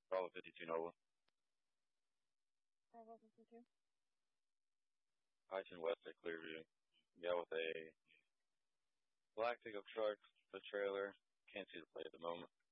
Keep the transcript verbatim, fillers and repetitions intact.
Bravo fifty-two Nova. Bravo fifty-two. I ten West at Clearview. Yeah, with a black pickup truck, the trailer. Can't see the plate at the moment.